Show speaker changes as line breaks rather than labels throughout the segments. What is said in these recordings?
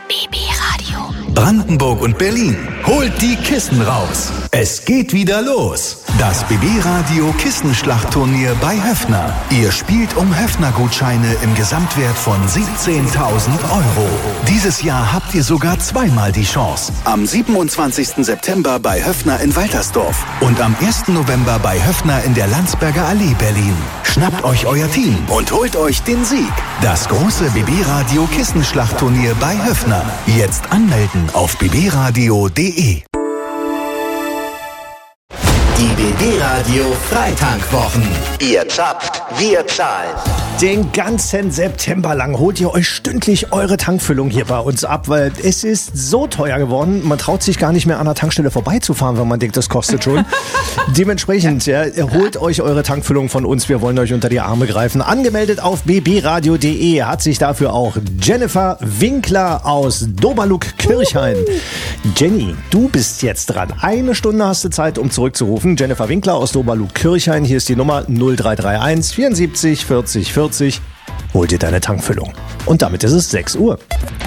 BB Radio.
Brandenburg und Berlin, holt die Kissen raus. Es geht wieder los. Das BB Radio Kissenschlachtturnier bei Höffner. Ihr spielt um Höffner-Gutscheine im Gesamtwert von 17.000 €. Dieses Jahr habt ihr sogar zweimal die Chance. Am 27. September bei Höffner in Waltersdorf und am 1. November bei Höffner in der Landsberger Allee Berlin. Schnappt euch euer Team und holt euch den Sieg. Das große BB Radio Kissenschlachtturnier bei Höffner. Jetzt anmelden auf bbradio.de.
Die BB Radio Freitankwochen. Ihr zapft, wir zahlen.
Den ganzen September lang holt ihr euch stündlich eure Tankfüllung hier bei uns ab, weil es ist so teuer geworden, man traut sich gar nicht mehr an der Tankstelle vorbeizufahren, wenn man denkt, das kostet schon. Dementsprechend, holt euch eure Tankfüllung von uns, wir wollen euch unter die Arme greifen. Angemeldet auf bbradio.de hat sich dafür auch Jennifer Winkler aus Doberlug-Kirchhain. Jenny, du bist jetzt dran. 1 Stunde hast du Zeit, um zurückzurufen. Jennifer Winkler aus Doberlug-Kirchhain, hier ist die Nummer 0331 74 40 40. Hol dir deine Tankfüllung. Und damit ist es 6 Uhr.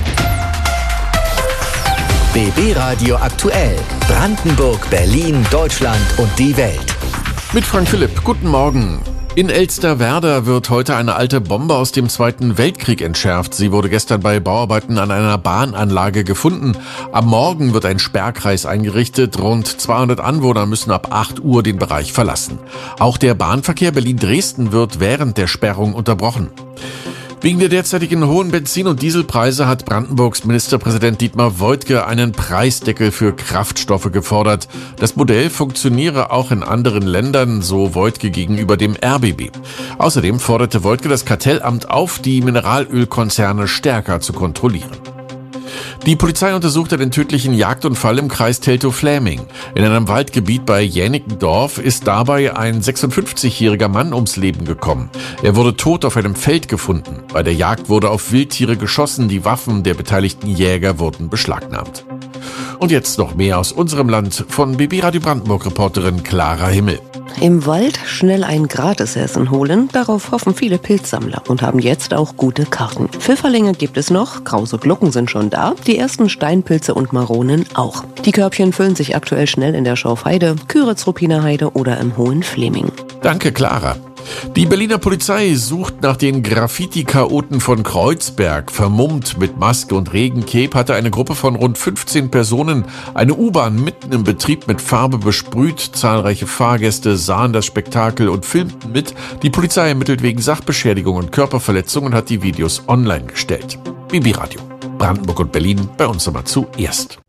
BB Radio aktuell. Brandenburg, Berlin, Deutschland und die Welt.
Mit Frank Philipp. Guten Morgen. In Elsterwerda wird heute eine alte Bombe aus dem Zweiten Weltkrieg entschärft. Sie wurde gestern bei Bauarbeiten an einer Bahnanlage gefunden. Am Morgen wird ein Sperrkreis eingerichtet. Rund 200 Anwohner müssen ab 8 Uhr den Bereich verlassen. Auch der Bahnverkehr Berlin-Dresden wird während der Sperrung unterbrochen. Wegen der derzeitigen hohen Benzin- und Dieselpreise hat Brandenburgs Ministerpräsident Dietmar Woidke einen Preisdeckel für Kraftstoffe gefordert. Das Modell funktioniere auch in anderen Ländern, so Woidke gegenüber dem RBB. Außerdem forderte Woidke das Kartellamt auf, die Mineralölkonzerne stärker zu kontrollieren. Die Polizei untersuchte den tödlichen Jagdunfall im Kreis Teltow-Fläming. In einem Waldgebiet bei Jänickendorf ist dabei ein 56-jähriger Mann ums Leben gekommen. Er wurde tot auf einem Feld gefunden. Bei der Jagd wurde auf Wildtiere geschossen, die Waffen der beteiligten Jäger wurden beschlagnahmt. Und jetzt noch mehr aus unserem Land von BB Radio Brandenburg-Reporterin Clara Himmel.
Im Wald schnell ein Gratisessen holen, darauf hoffen viele Pilzsammler und haben jetzt auch gute Karten. Pfifferlinge gibt es noch, krause Glucken sind schon da, die ersten Steinpilze und Maronen auch. Die Körbchen füllen sich aktuell schnell in der Schorfheide, Küritz-Ruppiner Heide oder im Hohen-Fleming.
Danke, Clara. Die Berliner Polizei sucht nach den Graffiti-Chaoten von Kreuzberg. Vermummt mit Maske und Regencape hatte eine Gruppe von rund 15 Personen eine U-Bahn mitten im Betrieb mit Farbe besprüht. Zahlreiche Fahrgäste sahen das Spektakel und filmten mit. Die Polizei ermittelt wegen Sachbeschädigung und Körperverletzung und hat die Videos online gestellt. BB Radio. Brandenburg und Berlin bei uns immer zuerst.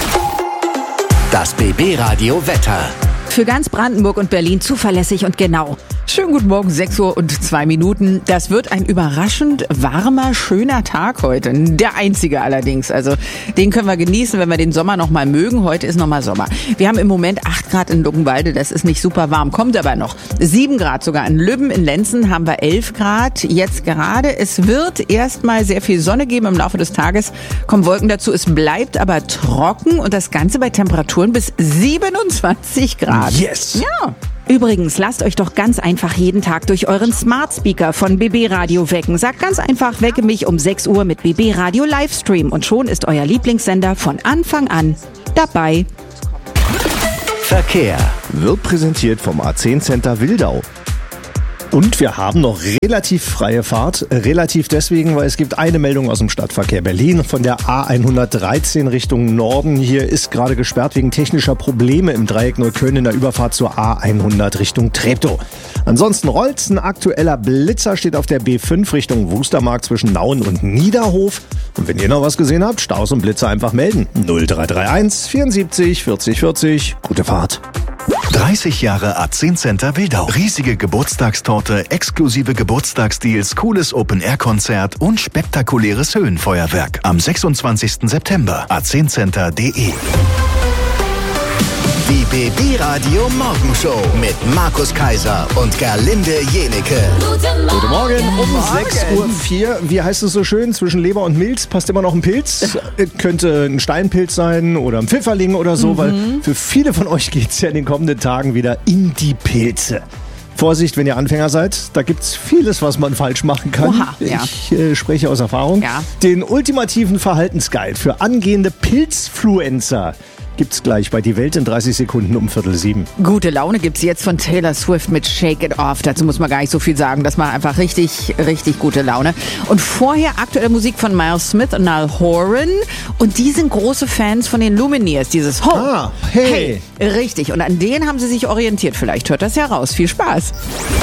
Das BB Radio Wetter.
Für ganz Brandenburg und Berlin zuverlässig und genau. Schönen guten Morgen, 6 Uhr und 2 Minuten. Das wird ein überraschend warmer, schöner Tag heute. Der einzige allerdings. Also den können wir genießen, wenn wir den Sommer noch mal mögen. Heute ist noch mal Sommer. Wir haben im Moment 8 Grad in Luckenwalde. Das ist nicht super warm, kommt aber noch. 7 Grad sogar in Lübben. In Lenzen haben wir 11 Grad. Jetzt gerade. Es wird erstmal sehr viel Sonne geben im Laufe des Tages. Kommen Wolken dazu. Es bleibt aber trocken und das Ganze bei Temperaturen bis 27 Grad.
Yes!
Ja. Übrigens, lasst euch doch ganz einfach jeden Tag durch euren Smart Speaker von BB Radio wecken. Sagt ganz einfach, wecke mich um 6 Uhr mit BB Radio Livestream und schon ist euer Lieblingssender von Anfang an dabei.
Verkehr
Wird präsentiert vom A10 Center Wildau. Und wir haben noch relativ freie Fahrt. Relativ deswegen, weil es gibt eine Meldung aus dem Stadtverkehr Berlin von der A113 Richtung Norden. Hier ist gerade gesperrt wegen technischer Probleme im Dreieck Neukölln in der Überfahrt zur A100 Richtung Treptow. Ansonsten rollt's. Ein aktueller Blitzer steht auf der B5 Richtung Wustermarkt zwischen Nauen und Niederhof. Und wenn ihr noch was gesehen habt, Staus und Blitzer einfach melden. 0331 74 40 40. Gute Fahrt.
30 Jahre A10 Center Wildau. Riesige Geburtstagstorte, exklusive Geburtstagsdeals, cooles Open-Air-Konzert und spektakuläres Höhenfeuerwerk. Am 26. September. a10center.de.
Die BB Radio Morgenshow mit Markus Kaiser und Gerlinde Jenecke.
Guten Morgen um 6.04 Uhr. Wie heißt es so schön? Zwischen Leber und Milz passt immer noch ein Pilz. Könnte ein Steinpilz sein oder ein Pfifferling oder so, weil für viele von euch geht es ja in den kommenden Tagen wieder in die Pilze. Vorsicht, wenn ihr Anfänger seid, da gibt's vieles, was man falsch machen kann.
Oha, ja.
Ich spreche aus Erfahrung.
Ja.
Den ultimativen Verhaltensguide für angehende Pilzfluencer gibt's gleich bei Die Welt in 30 Sekunden um 6:45.
Gute Laune gibt's jetzt von Taylor Swift mit Shake It Off. Dazu muss man gar nicht so viel sagen. Das macht einfach richtig, richtig gute Laune. Und vorher aktuelle Musik von Miles Smith und Niall Horan. Und die sind große Fans von den Lumineers. Dieses Ho,
hey.
Richtig. Und an denen haben sie sich orientiert. Vielleicht hört das ja raus. Viel Spaß.